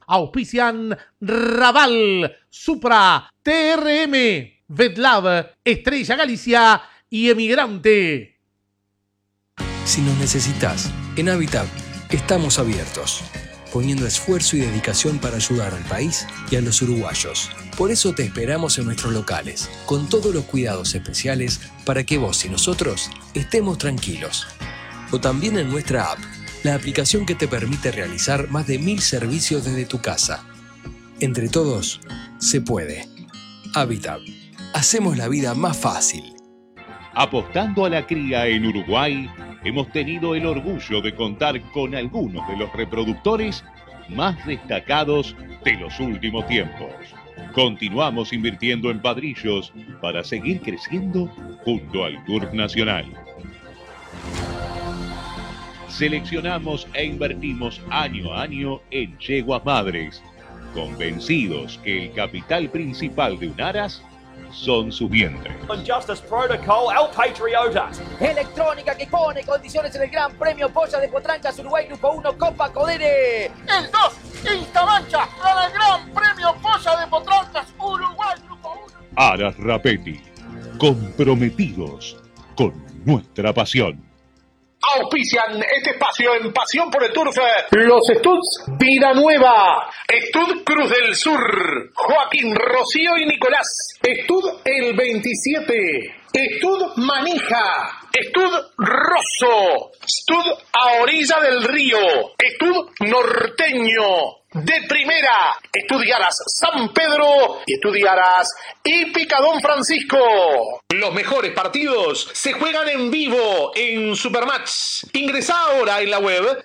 Auspician Raval, Supra, TRM, Vetlab, Estrella Galicia y Emigrante. Si nos necesitas, en Habitat estamos abiertos, poniendo esfuerzo y dedicación para ayudar al país y a los uruguayos. Por eso te esperamos en nuestros locales, con todos los cuidados especiales para que vos y nosotros estemos tranquilos. O también en nuestra app, la aplicación que te permite realizar más de 1000 servicios desde tu casa. Entre todos, se puede. Habitat. Hacemos la vida más fácil. Apostando a la cría en Uruguay, hemos tenido el orgullo de contar con algunos de los reproductores más destacados de los últimos tiempos. Continuamos invirtiendo en padrillos para seguir creciendo junto al Turf Nacional. Seleccionamos e invertimos año a año en yeguas madres, convencidos que el capital principal de un aras son sus vientres. Justice Protocol, El Patriota. Electrónica que pone condiciones en el Gran Premio Polla de Potrancas Uruguay Grupo 1 Copa Codere. El 2, Instamancha, para el Gran Premio Polla de Potrancas Uruguay Grupo 1. Aras Rapetti, comprometidos con nuestra pasión. Auspician este espacio en Pasión por el Turf. Los Studs Vida Nueva, Stud Cruz del Sur, Joaquín, Rocío y Nicolás, Stud El 27, Stud Manija, Stud Rosso, Stud A Orilla del Río, Stud Norteño. De primera, estudiarás San Pedro y estudiarás Hípica Don Francisco. Los mejores partidos se juegan en vivo en Supermatch. Ingresá ahora en la web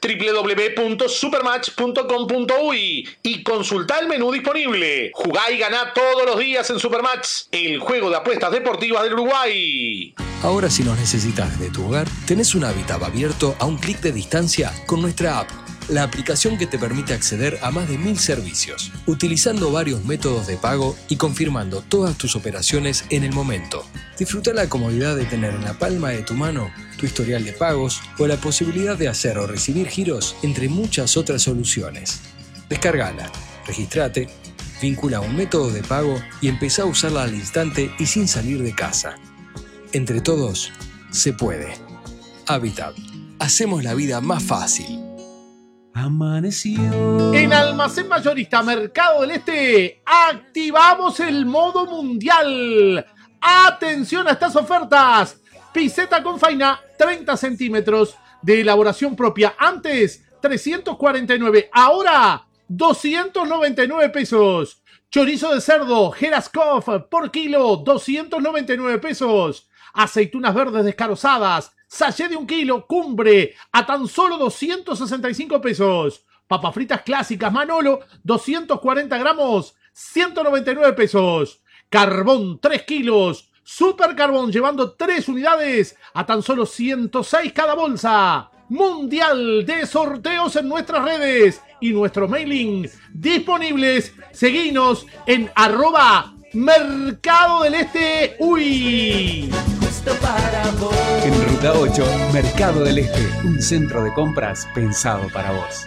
www.supermatch.com.uy y consultá el menú disponible. Jugá y ganá todos los días en Supermatch, el juego de apuestas deportivas del Uruguay. Ahora, si nos necesitas desde tu hogar, tenés un Habitat abierto a un clic de distancia con nuestra app. La aplicación que te permite acceder a más de 1000 servicios, utilizando varios métodos de pago y confirmando todas tus operaciones en el momento. Disfruta la comodidad de tener en la palma de tu mano tu historial de pagos o la posibilidad de hacer o recibir giros, entre muchas otras soluciones. Descárgala, registrate, vincula un método de pago y empezá a usarla al instante y sin salir de casa. Entre todos, se puede. Habitat. Hacemos la vida más fácil. Amaneció. En Almacén Mayorista Mercado del Este activamos el modo mundial. Atención a estas ofertas. Piseta con faina 30 centímetros de elaboración propia. Antes 349, ahora 299 pesos. Chorizo de cerdo Geraskov por kilo 299 pesos. Aceitunas verdes descarozadas sachet de 1 kilo, Cumbre, a tan solo 265 pesos. Papas fritas clásicas Manolo, 240 gramos, 199 pesos. Carbón, 3 kilos. Super Carbón, llevando 3 unidades, a tan solo 106 cada bolsa. Mundial de sorteos en nuestras redes y nuestro mailing disponibles. Seguinos en @Mercado del Este UI. En Ruta 8, Mercado del Este, un centro de compras pensado para vos.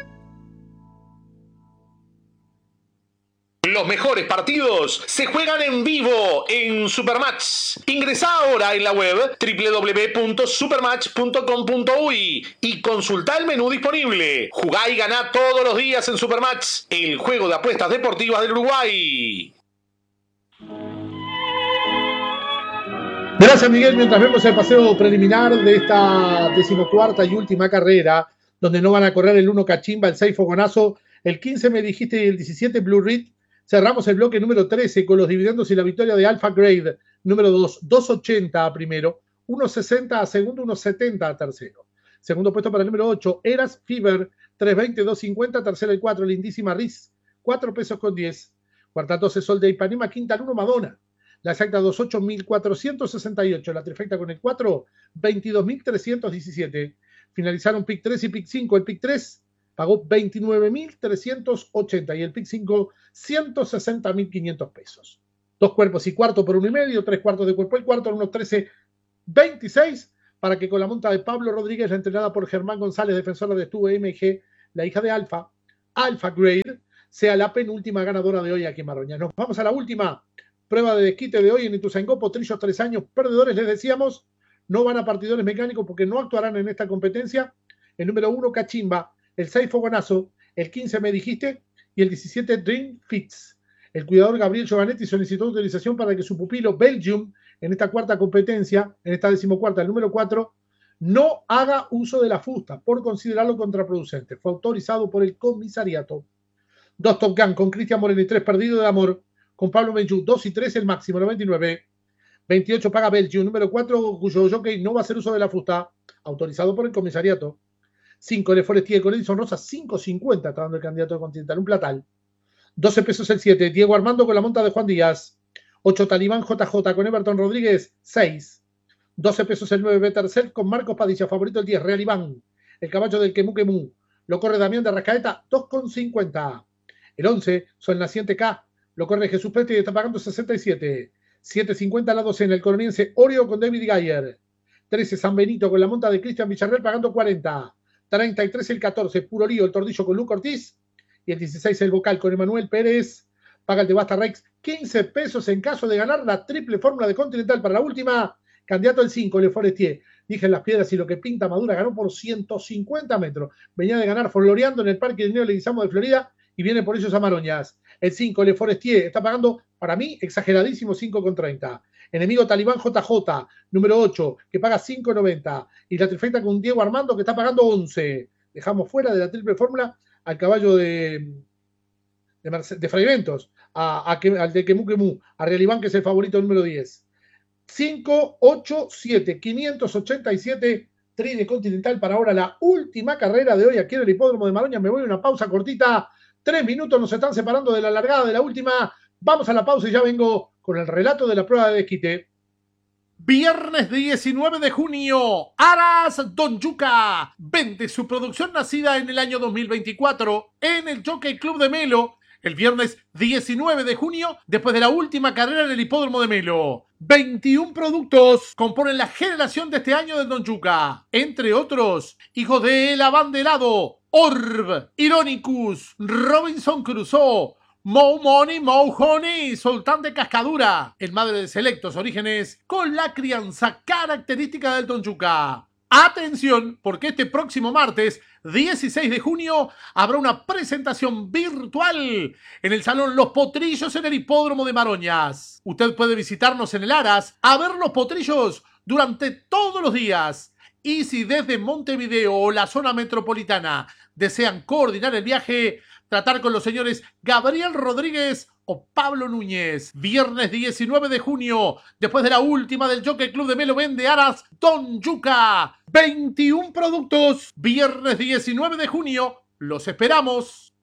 Los mejores partidos se juegan en vivo en Supermatch. Ingresá ahora en la web www.supermatch.com.uy y consultá el menú disponible. Jugá y ganá todos los días en Supermatch, el juego de apuestas deportivas del Uruguay. Gracias, Miguel. Mientras vemos el paseo preliminar de esta 14ª y última carrera, donde no van a correr el 1 Cachimba, el 6 Fogonazo, el 15 me dijiste y el 17 Blue Reed. Cerramos el bloque número 13 con los dividendos y la victoria de Alpha Grade, número 2, 2.80 a primero, 1.60 a segundo, 1.70 a tercero. Segundo puesto para el número 8, Eras Fever, 3.20, 2.50, tercero el 4, Lindísima Riz, 4 pesos con 10. Cuarta 12, Sol de Ipanema, quinta el 1, Madonna. La exacta 2.8, 1.468. La trifecta con el 4, 22.317. Finalizaron pick 3 y pick 5. El pick 3 pagó 29.380 y el pick 5, 160.500 pesos. 2 cuerpos y cuarto por 1,5, 3 cuartos de cuerpo el cuarto, unos 13.26, para que con la monta de Pablo Rodríguez, la entrenada por Germán González, defensora de Estuvo MG, la hija de Alfa Grade, sea la penúltima ganadora de hoy aquí en Maroñas. Nos vamos a la última prueba de desquite de hoy en Ituzaingó. Potrillos 3 años, perdedores, les decíamos, no van a partidores mecánicos porque no actuarán en esta competencia. El número 1, Cachimba, el 6, Fogonazo, el 15, Me Dijiste, y el 17, Dream Fits. El cuidador Gabriel Giovanetti solicitó autorización para que su pupilo Belgium, en esta cuarta competencia, en esta 14ª, el número 4, no haga uso de la fusta por considerarlo contraproducente. Fue autorizado por el comisariato. 2 Top Gun con Cristian Moreno y 3 Perdido de Amor con Pablo Menchú. 2 y 3 el máximo, 99. 28 paga Belgium. Número 4, cuyo jockey no va a hacer uso de la fusta, autorizado por el comisariato. 5 Le Forestier con Edison Rosa, 5.50 está dando el candidato de Continental, un platal. 12 pesos el 7, Diego Armando con la monta de Juan Díaz. 8 Talibán JJ con Everton Rodríguez, 6. 12 pesos el 9 Bettercel con Marcos Padilla, favorito el 10 Real Iván. El caballo del Quemú Quemú, lo corre Damián de Rascaeta, 2,50. El 11 Sol Naciente K, lo corre Jesús Pete y está pagando 67. 7.50 la docena, el coloniense Oreo con David Gayer. 13 San Benito con la monta de Cristian Villarreal pagando 40. 33 el 14, Puro Lío, el Tordillo con Luca Ortiz. Y el 16 el Vocal con Emanuel Pérez. Paga el de Basta Rex 15 pesos en caso de ganar la triple fórmula de Continental. Para la última, candidato el 5, Le Forestier. Dije en Las Piedras y lo que pinta Madura, ganó por 150 metros. Venía de ganar Floreando en el Parque de Neo Leguizamo de Florida y viene por ellos a Maroñas. El 5, Le Forestier, está pagando, para mí, exageradísimo 5,30. Enemigo Talibán JJ, número 8, que paga 5,90. Y la trifecta con Diego Armando, que está pagando 11. Dejamos fuera de la triple fórmula al caballo de Fray Ventos, al de Quemú Quemú, a Real Iván, que es el favorito número 10. 5, 8, 7, 587, Trine Continental para ahora la última carrera de hoy aquí en el Hipódromo de Maroñas. Me voy a una pausa cortita, 3 minutos nos están separando de la largada de la última. Vamos a la pausa y ya vengo con el relato de la prueba de desquite. Viernes 19 de junio, Aras Don Yuca vende su producción nacida en el año 2024 en el Jockey Club de Melo. El viernes 19 de junio, después de la última carrera en el Hipódromo de Melo. 21 productos componen la generación de este año del Don Yuca. Entre otros, hijos de El Abanderado, Orb, Ironicus, Robinson Crusoe, Mo Money, Mo Honey, Sultán de Cascadura, el madre de selectos orígenes, con la crianza característica del Don Yuca. Atención, porque este próximo martes, 16 de junio, habrá una presentación virtual en el Salón Los Potrillos en el Hipódromo de Maroñas. Usted puede visitarnos en el Aras a ver los potrillos durante todos los días. Y si desde Montevideo o la zona metropolitana desean coordinar el viaje, tratar con los señores Gabriel Rodríguez o Pablo Núñez. Viernes 19 de junio, después de la última del Jockey Club de Melo, vende Aras Don Yuca. 21 productos. Viernes 19 de junio, los esperamos.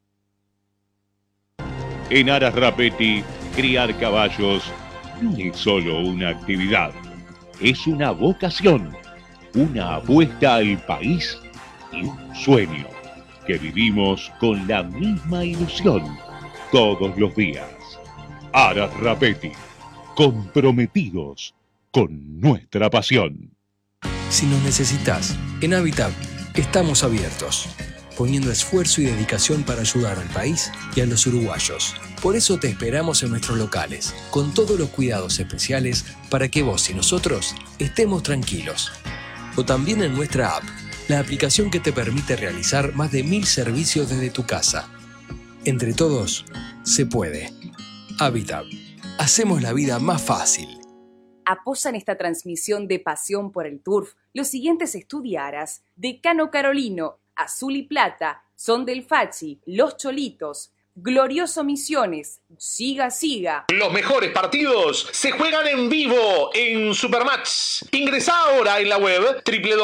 En Aras Rapetti, criar caballos no es solo una actividad, es una vocación, una apuesta al país y un sueño que vivimos con la misma ilusión todos los días. Aras Rapetti, comprometidos con nuestra pasión. Si nos necesitas, en Habitat estamos abiertos, poniendo esfuerzo y dedicación para ayudar al país y a los uruguayos. Por eso te esperamos en nuestros locales, con todos los cuidados especiales para que vos y nosotros estemos tranquilos. O también en nuestra app, la aplicación que te permite realizar más de 1000 servicios desde tu casa. Entre todos, se puede. Habitat. Hacemos la vida más fácil. Apoyan esta transmisión de Pasión por el Turf los siguientes estudiaras: Decano Carolino, Azul y Plata, Son del Fachi, Los Cholitos, Glorioso Misiones, Siga Siga. Los mejores partidos se juegan en vivo en Supermatch. Ingresá ahora en la web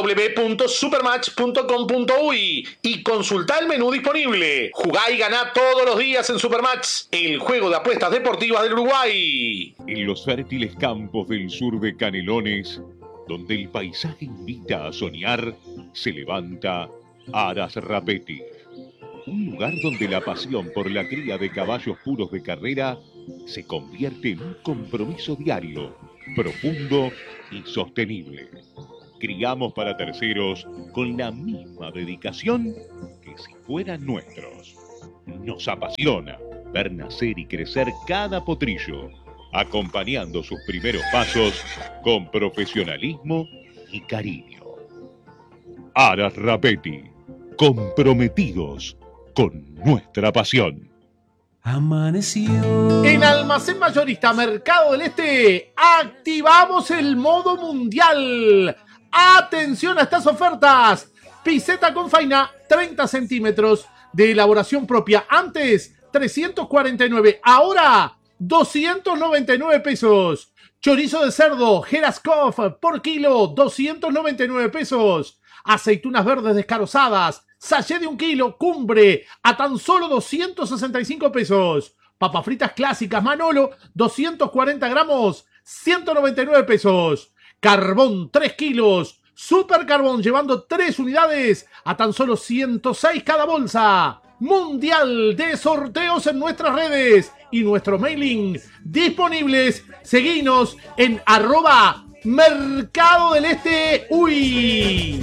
www.supermatch.com.uy y consultá el menú disponible. Jugá y ganá todos los días en Supermatch, el juego de apuestas deportivas del Uruguay. En los fértiles campos del sur de Canelones, donde el paisaje invita a soñar, se levanta Aras Rapetti. Un lugar donde la pasión por la cría de caballos puros de carrera se convierte en un compromiso diario, profundo y sostenible. Criamos para terceros con la misma dedicación que si fueran nuestros. Nos apasiona ver nacer y crecer cada potrillo, acompañando sus primeros pasos con profesionalismo y cariño. Aras Rapetti, comprometidos con nuestra pasión. Amaneció. En Almacén Mayorista Mercado del Este activamos el modo mundial. Atención a estas ofertas. Piseta con faina 30 centímetros de elaboración propia. Antes 349, ahora 299 pesos. Chorizo de cerdo Geraskov por kilo 299 pesos. Aceitunas verdes descarozadas sachet de 1 kilo, Cumbre, a tan solo 265 pesos. Papas fritas clásicas Manolo, 240 gramos, 199 pesos. Carbón, 3 kilos. Super Carbón, llevando 3 unidades, a tan solo 106 cada bolsa. Mundial de sorteos en nuestras redes y nuestro mailing disponibles. Seguinos en @Mercado del Este UI.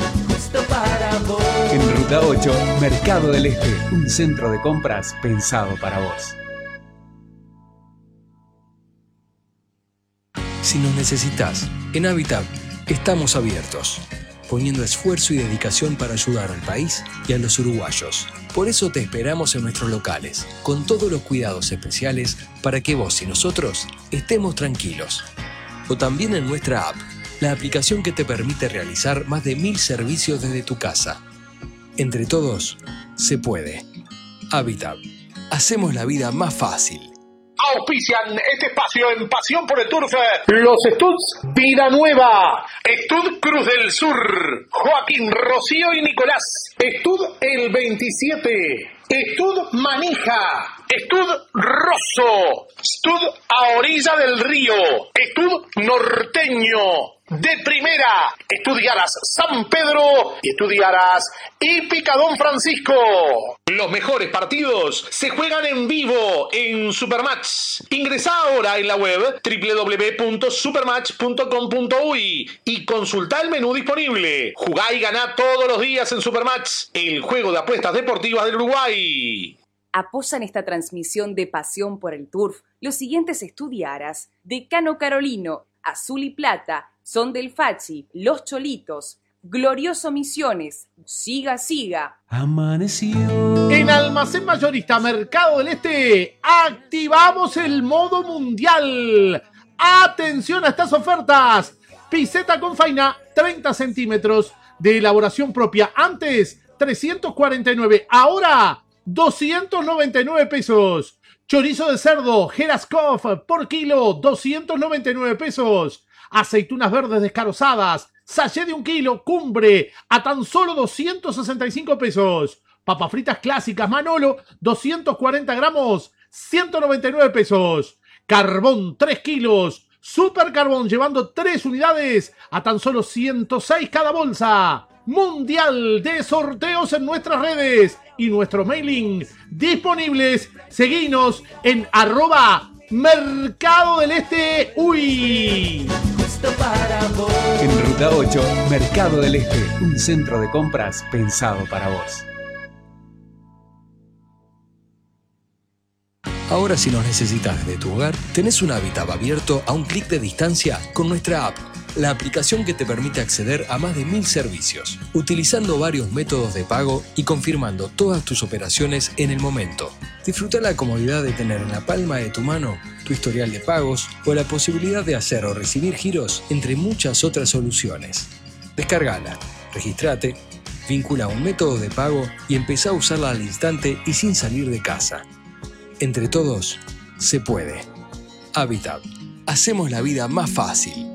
En Ruta 8, Mercado del Este, un centro de compras pensado para vos. Si nos necesitas, en Habitat estamos abiertos, poniendo esfuerzo y dedicación para ayudar al país y a los uruguayos. Por eso te esperamos en nuestros locales, con todos los cuidados especiales para que vos y nosotros estemos tranquilos. O también en nuestra app, la aplicación que te permite realizar más de 1000 servicios desde tu casa. Entre todos, se puede. Habitat. Hacemos la vida más fácil. Auspician este espacio en Pasión por el Turf los Studs Vida Nueva, Stud Cruz del Sur, Joaquín, Rocío y Nicolás, Stud el 27, Stud Manija, Stud Rosso, Stud a orilla del río, Stud Norteño. De primera, estudiarás San Pedro y estudiarás Hípica Don Francisco. Los mejores partidos se juegan en vivo en Supermatch. Ingresá ahora en la web www.supermatch.com.uy y consultá el menú disponible. Jugá y ganá todos los días en Supermatch, el juego de apuestas deportivas del Uruguay. Apoyan esta transmisión de Pasión por el Turf los siguientes estudiaras: Decano Carolino, Azul y Plata, Son del Fachi, Los Cholitos, Glorioso Misiones, Siga Siga. Amaneció. En Almacén Mayorista Mercado del Este activamos el modo mundial. Atención a estas ofertas. Piseta con faina 30 centímetros de elaboración propia. Antes 349, ahora 299 pesos. Chorizo de cerdo Geraskov por kilo 299 pesos. Aceitunas verdes descarozadas sachet de 1 kilo, Cumbre, a tan solo 265 pesos. Papas fritas clásicas Manolo, 240 gramos, 199 pesos. Carbón, 3 kilos. Super Carbón, llevando 3 unidades, a tan solo 106 cada bolsa. Mundial de sorteos en nuestras redes y nuestro mailing disponibles. Seguinos en @Mercado del Este UI. En Ruta 8, Mercado del Este, un centro de compras pensado para vos. Ahora, si nos necesitas desde tu hogar, tenés un hábitat abierto a un clic de distancia con nuestra app, la aplicación que te permite acceder a más de 1000 servicios, utilizando varios métodos de pago y confirmando todas tus operaciones en el momento. Disfruta la comodidad de tener en la palma de tu mano tu historial de pagos o la posibilidad de hacer o recibir giros, entre muchas otras soluciones. Descárgala, registrate, vincula un método de pago y empezá a usarla al instante y sin salir de casa. Entre todos, se puede. Habitat. Hacemos la vida más fácil.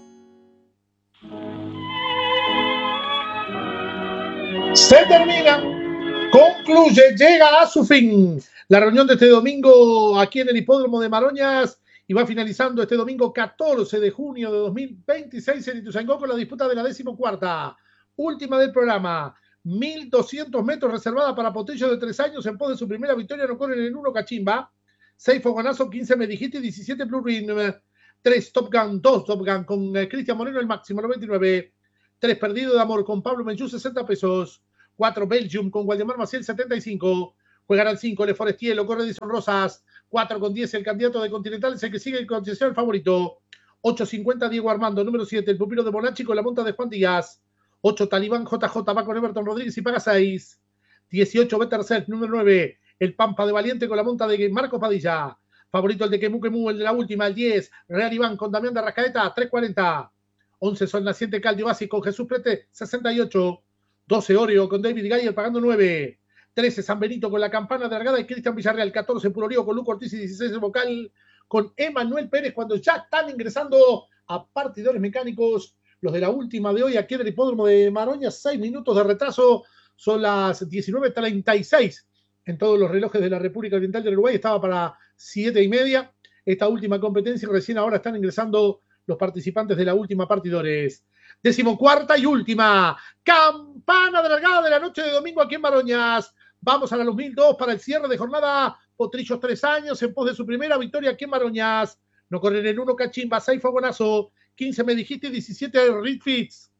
Se termina, concluye, llega a su fin la reunión de este domingo aquí en el Hipódromo de Maroñas y va finalizando este domingo 14 de junio de 2026 en Ituzaingó con la disputa de la 14ª, última del programa. 1.200 metros reservada para Potello de 3 años en pos de su primera victoria. No corren en 1 Cachimba, 6 Fogonazo, 15 Medijiti, 17 Blue Ring, 3 Top Gun, 2 Top Gun con Cristian Moreno el máximo 99, 3 Perdido de Amor con Pablo Menchú 60 pesos, 4 Belgium con Waldemar Maciel 75, Juegan al 5, Le Forestier, lo corre Edison Rosas. 4 con 10, el candidato de Continental es el que sigue en concesión el favorito. 8.50, Diego Armando. Número 7, el pupilo de Bonachi con la monta de Juan Díaz. 8, Talibán JJ, va con Everton Rodríguez y paga 6. 18, Better Self. Número 9, el Pampa de Valiente con la monta de Marco Padilla. Favorito el de Kemu, el de la última, el 10, Real Iván con Damián de Arrascaeta, 3.40. 11, Sol Naciente Caldio Basi con Jesús Prete, 68. 12, Oreo con David Gayer pagando 9. 13, San Benito con la campana de Argada y Cristian Villarreal. 14, Puro Lío con Luco Ortiz y 16, el vocal con Emanuel Pérez cuando ya están ingresando a partidores mecánicos. Los de la última de hoy aquí en el hipódromo de Maroña, 6 minutos de retraso. Son las 19:36 en todos los relojes de la República Oriental del Uruguay. Estaba para 7:30 esta última competencia y recién ahora están ingresando los participantes de la última partidores. 14ª y última campana de largada de la noche de domingo aquí en Maroñas. Vamos a la 2002 para el cierre de jornada. Potrillos 3 años en pos de su primera victoria aquí en Maroñas. No corren en 1 Cachimba, 6 Fogonazo, 15 me dijiste, 17 Ritfits.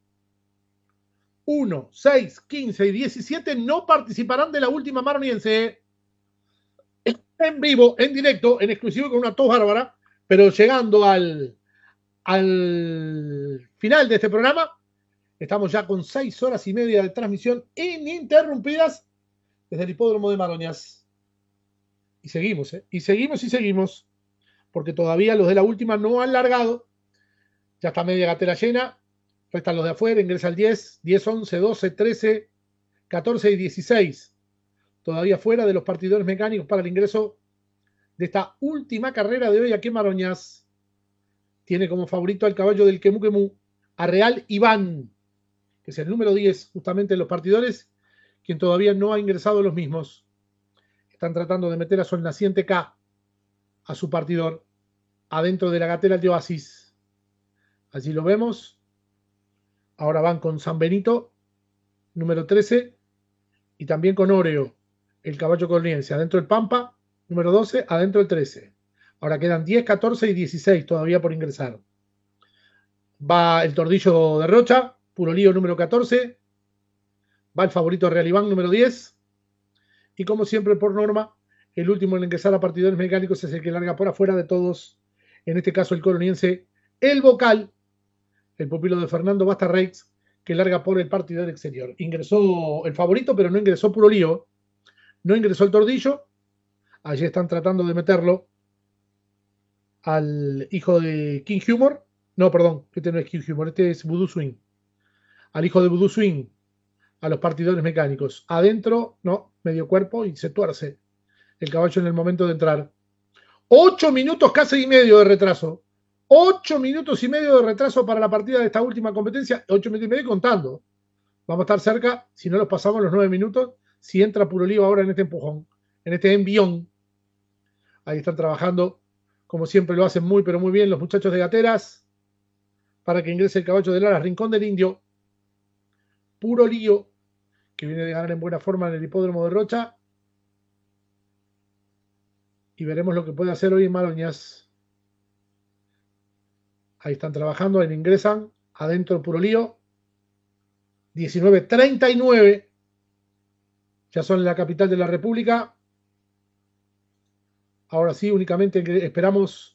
1, 6, 15 y 17 no participarán de la última maroniense. En vivo, en directo, en exclusivo con una tos bárbara, pero llegando al final de este programa, estamos ya con 6 horas y media de transmisión ininterrumpidas desde el hipódromo de Maroñas. Y seguimos, y seguimos, porque todavía los de la última no han largado. Ya está media gatera llena. Restan los de afuera, ingresa el 10, 10, 11, 12, 13, 14 y 16. Todavía fuera de los partidores mecánicos para el ingreso de esta última carrera de hoy aquí en Maroñas. Tiene como favorito al caballo del Kemu, a Real Iván, que es el número 10 justamente en los partidores, quien todavía no ha ingresado los mismos. Están tratando de meter a Sol Naciente K, a su partidor, adentro de la gatera de Oasis. Allí lo vemos. Ahora van con San Benito, número 13, y también con Oreo, el caballo corriense. Adentro el Pampa, número 12, adentro el 13. Ahora quedan 10, 14 y 16 todavía por ingresar. Va el Tordillo de Rocha, Puro Lío, número 14. Va el favorito Real Iván, número 10. Y como siempre, por norma, el último en ingresar a partidores mecánicos es el que larga por afuera de todos. En este caso, el coroniense, el vocal, el pupilo de Fernando Bastarreix, que larga por el partidor exterior. Ingresó el favorito, pero no ingresó Puro Lío. No ingresó el Tordillo. Allí están tratando de meterlo al hijo de King Humor. No, perdón, este no es King Humor, este es Voodoo Swing. Al hijo de Voodoo Swing, a los partidores mecánicos. Adentro, no, medio cuerpo y se tuerce el caballo en el momento de entrar. 8 minutos casi y medio de retraso. 8 minutos y medio de retraso para la partida de esta última competencia. 8 minutos y medio contando. Vamos a estar cerca, si no los pasamos los 9 minutos, si entra Puro Lío ahora en este empujón, en este envión. Ahí están trabajando, como siempre lo hacen muy, pero muy bien los muchachos de Gateras, para que ingrese el caballo de Lara, Rincón del Indio. Puro Lío, que viene de ganar en buena forma en el hipódromo de Rocha. Y veremos lo que puede hacer hoy en Maroñas. Ahí están trabajando, ahí ingresan. Adentro Puro Lío. 19:39. Ya son en la capital de la República. Ahora sí, únicamente esperamos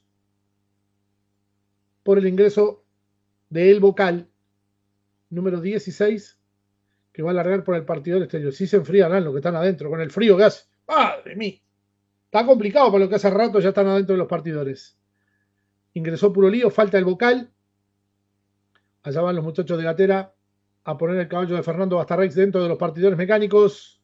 por el ingreso de El Vocal, número 16, que va a largar por el partidor exterior. Sí se enfrían los que están adentro, con el frío que hace. ¡Madre mía! Está complicado para lo que hace rato ya están adentro de los partidores. Ingresó Puro Lío, falta El Vocal. Allá van los muchachos de Gatera a poner el caballo de Fernando Bastarreix dentro de los partidores mecánicos.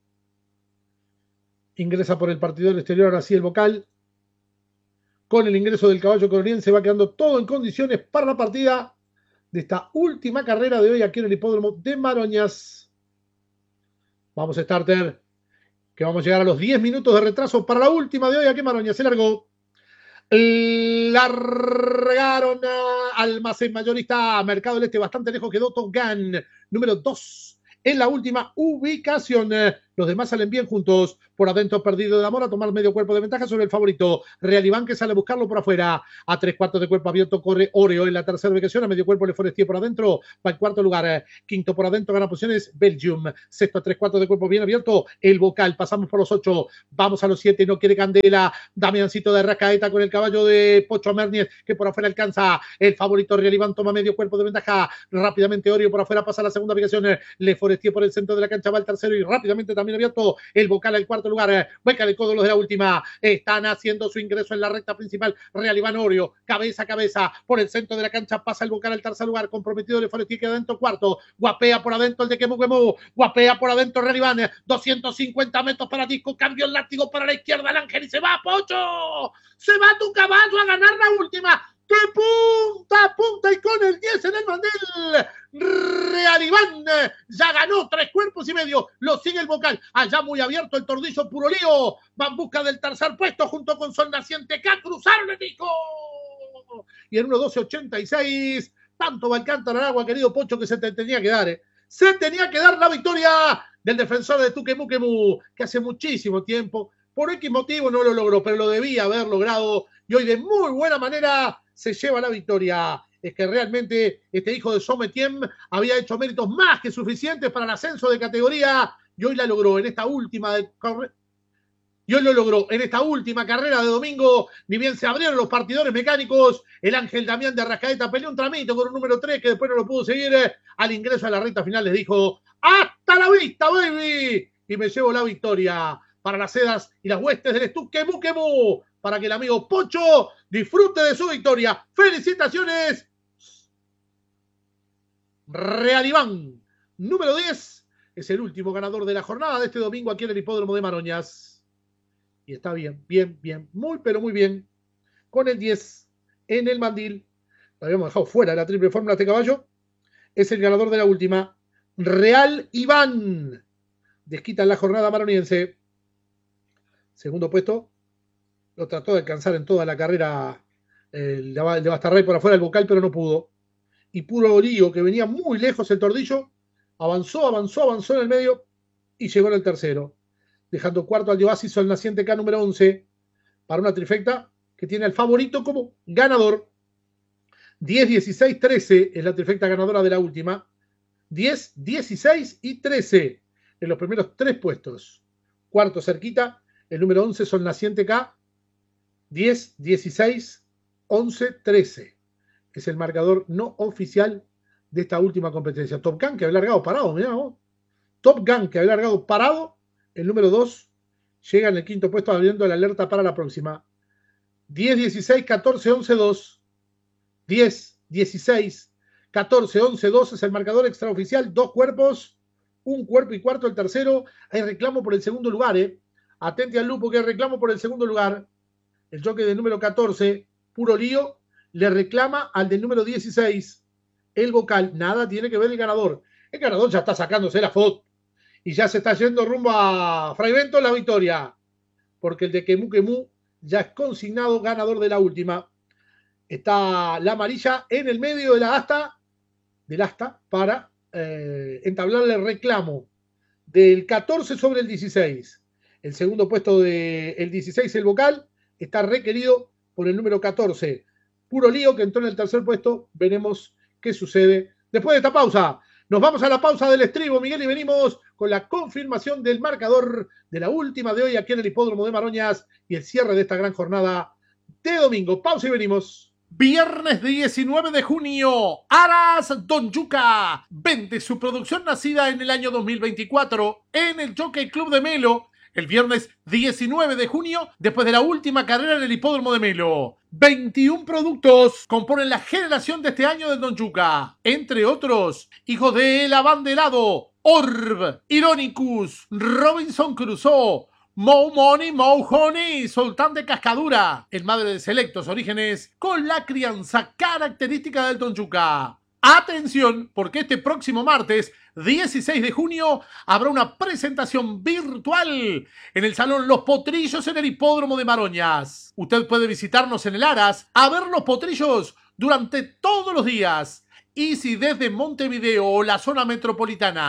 Ingresa por el partidor exterior, ahora sí El Vocal. Con el ingreso del caballo coroniense va quedando todo en condiciones para la partida de esta última carrera de hoy aquí en el hipódromo de Maroñas. Vamos a starter, que vamos a llegar a los 10 minutos de retraso para la última de hoy aquí en Maroñas. Se largó. Largaron a Almacén Mayorista, Mercado del Este, bastante lejos quedó Top Gun, número 2 en la última ubicación. Los Los demás salen bien juntos. Por adentro Perdido de Amor a tomar medio cuerpo de ventaja sobre el favorito. Real Iván que sale a buscarlo por afuera. A 3/4 de cuerpo abierto corre Oreo en la tercera ubicación. A medio cuerpo Le Forestier por adentro. Va en cuarto lugar. Quinto por adentro gana posiciones Belgium. Sexto a 3/4 de cuerpo bien abierto. El Vocal. Pasamos por los 8. Vamos a los 7. No quiere candela. Damiancito de Rascaeta con el caballo de Pocho Mernies que por afuera alcanza. El favorito Real Iván toma medio cuerpo de ventaja. Rápidamente Oreo por afuera pasa a la segunda ubicación. Le Forestier por el centro de la cancha va al tercero y rápidamente también abierto el Vocal al cuarto lugar. Beca de codo los de la última. Están haciendo su ingreso en la recta principal. Real Iván Oreo, cabeza a cabeza por el centro de la cancha pasa el Vocal al tercer lugar. Comprometido Le Forestier que adentro cuarto. Guapea por adentro el de Quemu. Guapea por adentro Real Iván. 250 metros para Disco. Cambio el látigo para la izquierda. El Ángel y se va Pocho. Se va tu caballo a ganar la última. De punta a punta y con el 10 en el mandil. Real Iván ya ganó 3 cuerpos y medio. Lo sigue el Vocal. Allá muy abierto el Tordillo Puro Lío. Va en busca del tercer puesto junto con Sol Naciente. ¡Que cruzaron el Nico! Y en 1:12.86. Tanto va el cántaro al agua, querido Pocho, que se te tenía que dar. Se tenía que dar la victoria del defensor de Tuquemú, que hace muchísimo tiempo, por X motivo no lo logró, pero lo debía haber logrado. Y hoy de muy buena manera se lleva la victoria. Es que realmente este hijo de Sometiem había hecho méritos más que suficientes para el ascenso de categoría y hoy la logró en esta última carrera de domingo. Ni bien se abrieron los partidores mecánicos, el Ángel Damián de Arrascaeta peleó un tramito con un número 3 que después no lo pudo seguir. Al ingreso a la recta final les dijo: ¡hasta la vista, baby! Y me llevo la victoria para las sedas y las huestes del Tuquemú, para que el amigo Pocho disfrute de su victoria. ¡Felicitaciones! Real Iván, número 10, es el último ganador de la jornada de este domingo aquí en el Hipódromo de Maroñas. Y está bien, muy pero muy bien, con el 10 en el mandil. Lo habíamos dejado fuera de la triple fórmula este caballo. Es el ganador de la última. Real Iván desquita en la jornada maroniense. Segundo puesto. Lo trató de alcanzar en toda la carrera el de Bastarray por afuera del Vocal, pero no pudo. Y Puro Lío, que venía muy lejos el Tordillo, avanzó en el medio y llegó en el tercero, dejando cuarto al de Oasis Sol Naciente K número 11 para una trifecta que tiene al favorito como ganador. 10, 16, 13 es la trifecta ganadora de la última. 10, 16 y 13 en los primeros 3 puestos. Cuarto cerquita, el número 11 Sol Naciente K. 10, 16, 11, 13. Es el marcador no oficial de esta última competencia. Top Gun que había largado parado, mirá vos. Top Gun que había largado parado. El número 2 llega en el quinto puesto abriendo la alerta para la próxima. 10, 16, 14, 11, 2. 10, 16, 14, 11, 2 es el marcador extraoficial. 2 cuerpos, 1 cuerpo y cuarto el tercero. Hay reclamo por el segundo lugar, Atente al lupo que hay reclamo por el segundo lugar. El jockey del número 14, Puro Lío, le reclama al del número 16, el Vocal. Nada tiene que ver el ganador. El ganador ya está sacándose la foto y ya se está yendo rumbo a Fray Bento la victoria, porque el de Quemu ya es consignado ganador de la última. Está la amarilla en el medio del asta para entablarle el reclamo del 14 sobre el 16. El segundo puesto del 16, el Vocal, está requerido por el número 14, Puro Lío, que entró en el tercer puesto. Veremos qué sucede después de esta pausa. Nos vamos a la pausa del estribo, Miguel, y venimos con la confirmación del marcador de la última de hoy aquí en el Hipódromo de Maroñas y el cierre de esta gran jornada de domingo. Pausa y venimos. Viernes 19 de junio, Aras Don Yuca vende su producción nacida en el año 2024 en el Jockey Club de Melo. El viernes 19 de junio, después de la última carrera en el Hipódromo de Melo. 21 productos componen la generación de este año del Don Yuca. Entre otros, hijos de El Abanderado, Orb, Ironicus, Robinson Crusoe, Mo Money, Mo Honey, Sultán de Cascadura, el madre de selectos orígenes, con la crianza característica del Don Yuca. Atención, porque este próximo martes 16 de junio habrá una presentación virtual en el Salón Los Potrillos en el Hipódromo de Maroñas. Usted puede visitarnos en el Aras a ver los potrillos durante todos los días. Y si desde Montevideo o la zona metropolitana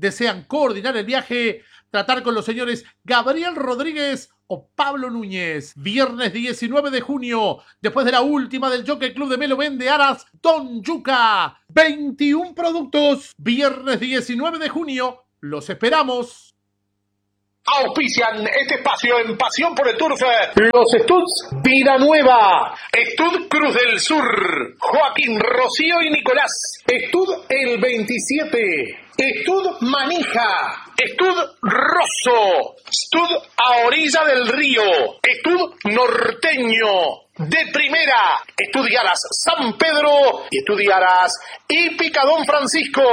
desean coordinar el viaje, tratar con los señores Gabriel Rodríguez o Pablo Núñez. Viernes 19 de junio, después de la última del Jockey Club de Melo, vende Aras Don Yuca. 21 productos. Viernes 19 de junio, los esperamos. Auspician este espacio en Pasión por el Turf los Studs Vida Nueva, Stud Cruz del Sur, Joaquín, Rocío y Nicolás, Stud el 27, Stud Manija, Stud Rosso, Stud a orilla del río, Stud Norteño, de primera, Estudiaras San Pedro y Estudiaras Hípica Don Francisco.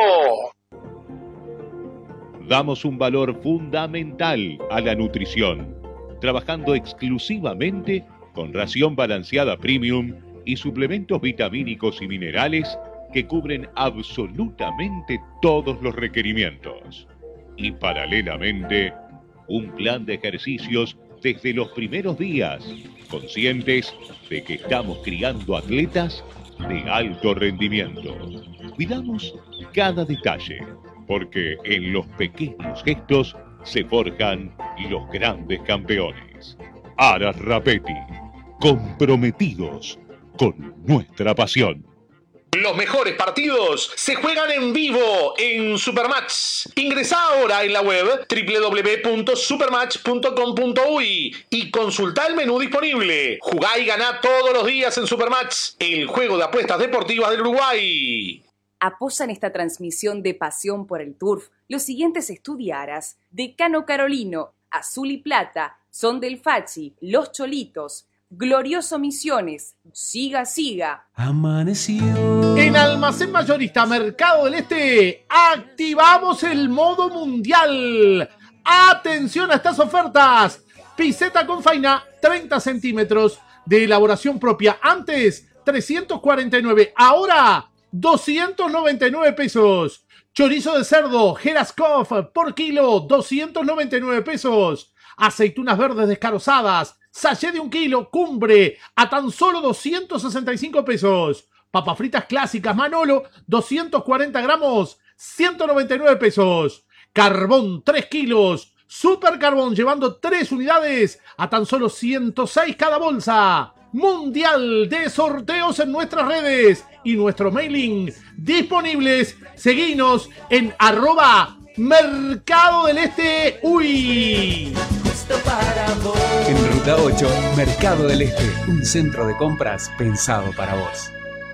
Damos un valor fundamental a la nutrición, trabajando exclusivamente con ración balanceada premium y suplementos vitamínicos y minerales que cubren absolutamente todos los requerimientos. Y paralelamente, un plan de ejercicios desde los primeros días, conscientes de que estamos criando atletas de alto rendimiento. Cuidamos cada detalle, porque en los pequeños gestos se forjan los grandes campeones. Aras Rapetti, comprometidos con nuestra pasión. Los mejores partidos se juegan en vivo en Supermatch. Ingresá ahora en la web www.supermatch.com.uy y consultá el menú disponible. Jugá y ganá todos los días en Supermatch, el juego de apuestas deportivas del Uruguay. Apoyan esta transmisión de Pasión por el Turf los siguientes estudiaras: Decano Carolino, Azul y Plata, Son del Fachi, Los Cholitos, Glorioso Misiones, Siga Siga. Amaneció. En Almacén Mayorista Mercado del Este, activamos el modo mundial. ¡Atención a estas ofertas! Piseta con faina, 30 centímetros de elaboración propia. Antes, 349. Ahora, 299 pesos. Chorizo de cerdo, Geraskov por kilo, 299 pesos. Aceitunas verdes descarozadas, sachet de 1 kilo, Cumbre, a tan solo 265 pesos. Papas fritas clásicas Manolo, 240 gramos, 199 pesos. Carbón, 3 kilos. Super Carbón, llevando 3 unidades, a tan solo 106 cada bolsa. Mundial de sorteos en nuestras redes y nuestro mailing disponibles. Seguinos en @Mercado del Este UI. En Ruta 8, Mercado del Este, un centro de compras pensado para vos.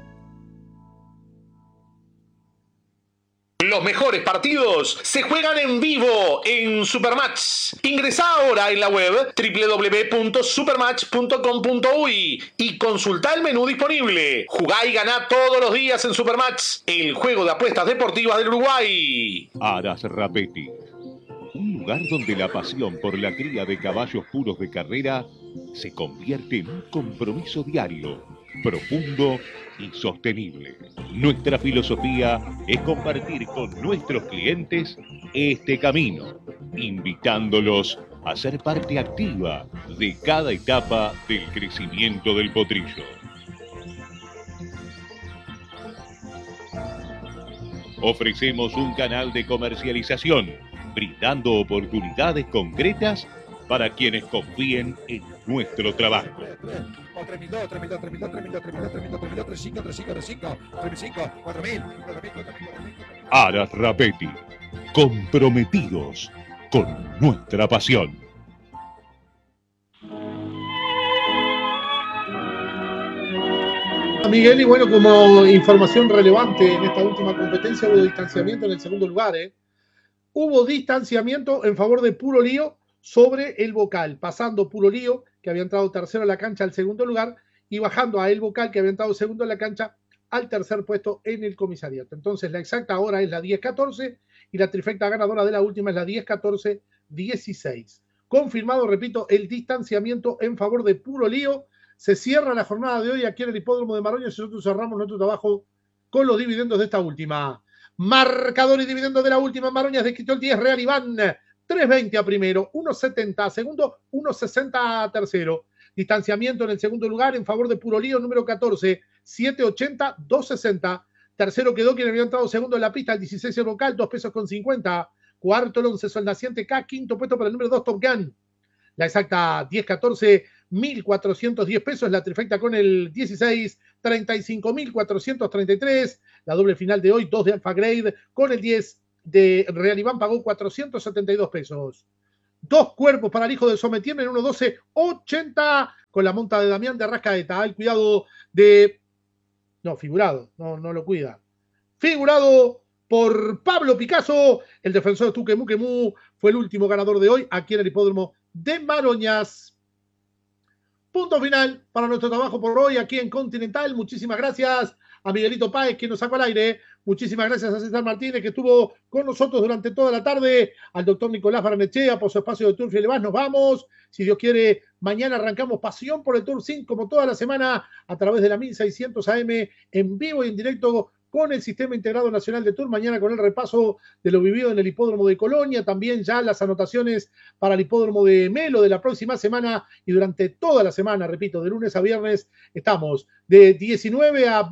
Los mejores partidos se juegan en vivo en Supermatch. Ingresá ahora en la web www.supermatch.com.uy y consultá el menú disponible. Jugá y ganá todos los días en Supermatch, el juego de apuestas deportivas del Uruguay. Aras Rapetti, un lugar donde la pasión por la cría de caballos puros de carrera se convierte en un compromiso diario, profundo y sostenible. Nuestra filosofía es compartir con nuestros clientes este camino, invitándolos a ser parte activa de cada etapa del crecimiento del potrillo. Ofrecemos un canal de comercialización, brindando oportunidades concretas para quienes confíen en nuestro trabajo. Aras Rapetti, comprometidos con nuestra pasión. Miguel, y bueno, como información relevante en esta última competencia, hubo distanciamiento en el segundo lugar, Hubo distanciamiento en favor de Puro Lío sobre el Vocal, pasando Puro Lío, que había entrado tercero en la cancha, al segundo lugar, y bajando a El Vocal, que había entrado segundo en la cancha, al tercer puesto en el comisariato. Entonces, la exacta hora es la 10:14 y la trifecta ganadora de la última es la 10:14-16. Confirmado, repito, el distanciamiento en favor de Puro Lío. Se cierra la jornada de hoy aquí en el Hipódromo de Maroña y nosotros cerramos nuestro trabajo con los dividendos de esta última. Marcador y dividendo de la última Maroña de Esquitol 10 Real Iván, 3.20 a primero, 1.70 a segundo, 1.60 a tercero. Distanciamiento en el segundo lugar en favor de Puro Lío, número 14, 7.80, 2.60. Tercero quedó quien había entrado segundo en la pista, el 16 el Vocal, 2 pesos con 50. Cuarto el 11 Sol Naciente K. Quinto puesto para el número 2 Top Gun. La exacta 10-14, 1.410 pesos. La trifecta con el 16, 35.433. La doble final de hoy, 2 de Alpha Grade con el 10 de Real Iván pagó 472 pesos. 2 cuerpos para el hijo del Sometier en 1.12.80 con la monta de Damián de Arrascaeta. El cuidado de... No, figurado, no lo cuida. Figurado por Pablo Picasso, el defensor de Tuquemú fue el último ganador de hoy aquí en el hipódromo de Maroñas. Punto final para nuestro trabajo por hoy aquí en Continental. Muchísimas gracias a Miguelito Páez, que nos sacó al aire. Muchísimas gracias a César Martínez, que estuvo con nosotros durante toda la tarde. Al doctor Nicolás Barnechea por su espacio de Turf y Elevás. Nos vamos. Si Dios quiere, mañana arrancamos Pasión por el Tour 5, como toda la semana, a través de la 1600 AM, en vivo y en directo con el Sistema Integrado Nacional de Tour. Mañana con el repaso de lo vivido en el Hipódromo de Colonia. También ya las anotaciones para el Hipódromo de Melo de la próxima semana. Y durante toda la semana, repito, de lunes a viernes, estamos de 21 a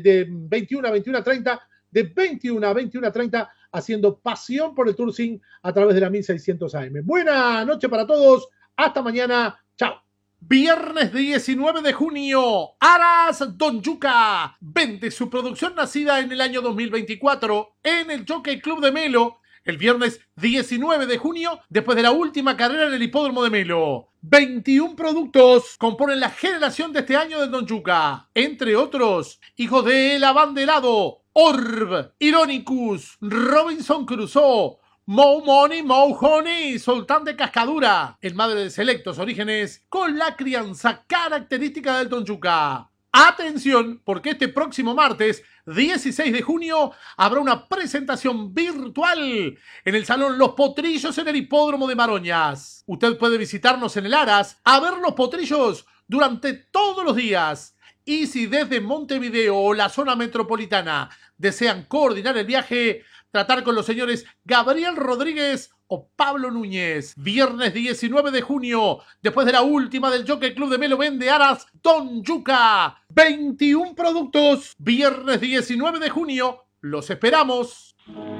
21:30, de 21 a 21:30, haciendo Pasión por el Tour 5 a través de la 1600 AM. Buena noche para todos. Hasta mañana. Chao. Viernes 19 de junio, Aras Don Yuca vende su producción nacida en el año 2024 en el Jockey Club de Melo. El viernes 19 de junio, después de la última carrera en el hipódromo de Melo. 21 productos componen la generación de este año de Don Yuca. Entre otros, hijos de El Abanderado, Orb, Ironicus, Robinson Crusoe, Mo Money, Mo Honey, Sultán de Cascadura, el madre de selectos orígenes, con la crianza característica del Don Yuca. Atención, porque este próximo martes, 16 de junio, habrá una presentación virtual en el Salón Los Potrillos en el Hipódromo de Maroñas. Usted puede visitarnos en el Aras a ver los potrillos durante todos los días. Y si desde Montevideo o la zona metropolitana desean coordinar el viaje, tratar con los señores Gabriel Rodríguez o Pablo Núñez. Viernes 19 de junio, después de la última del Jockey Club de Melo, vende Aras Don Yuca. 21 productos. Viernes 19 de junio, los esperamos.